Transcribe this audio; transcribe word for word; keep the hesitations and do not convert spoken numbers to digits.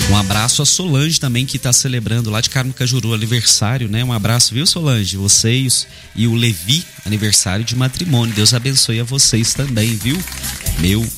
Um abraço a Solange também, que está celebrando lá de Carmo Cajuru aniversário, né? Um abraço, viu, Solange? Vocês e o Levi, aniversário de matrimônio. Deus abençoe a vocês também, viu? Meu